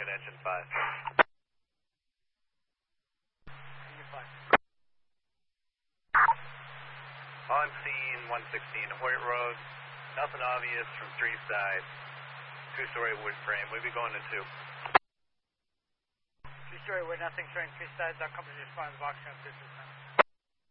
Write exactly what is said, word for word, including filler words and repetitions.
at engine five. Engine five. On scene one sixteen Hoyt Road. Nothing obvious from three sides. Two-story wood frame. We'll be going to two. Two-story wood, nothing showing three sides. Our company respond to the box count system.